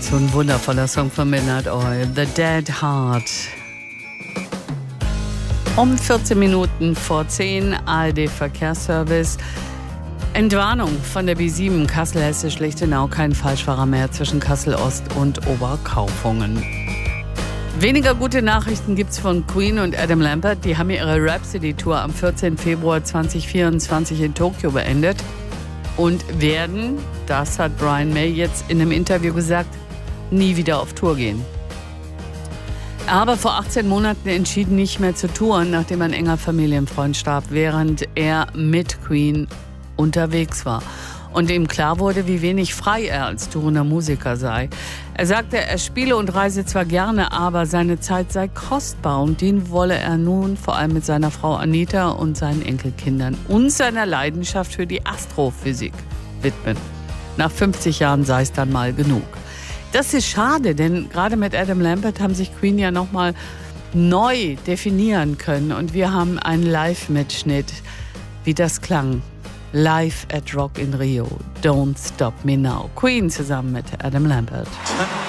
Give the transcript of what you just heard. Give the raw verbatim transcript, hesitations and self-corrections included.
So ein wundervoller Song von Midnight Oil, The Dead Heart. Um vierzehn Minuten vor zehn, A R D-Verkehrsservice. Entwarnung von der B sieben Kassel-Hessisch-Lichtenau, kein Falschfahrer mehr zwischen Kassel-Ost und Oberkaufungen. Weniger gute Nachrichten gibt's von Queen und Adam Lambert. Die haben ihre Rhapsody-Tour am vierzehnten Februar zweitausendvierundzwanzig in Tokio beendet und werden, das hat Brian May jetzt in einem Interview gesagt, nie wieder auf Tour gehen. Er habe vor achtzehn Monaten entschieden, nicht mehr zu touren, nachdem ein enger Familienfreund starb, während er mit Queen unterwegs war und ihm klar wurde, wie wenig frei er als tourender Musiker sei. Er sagte, er spiele und reise zwar gerne, aber seine Zeit sei kostbar und den wolle er nun vor allem mit seiner Frau Anita und seinen Enkelkindern und seiner Leidenschaft für die Astrophysik widmen. Nach fünfzig Jahren sei es dann mal genug. Das ist schade, denn gerade mit Adam Lambert haben sich Queen ja nochmal neu definieren können und wir haben einen Live-Mitschnitt, wie das klang. Live at Rock in Rio. Don't Stop Me Now. Queen zusammen mit Adam Lambert.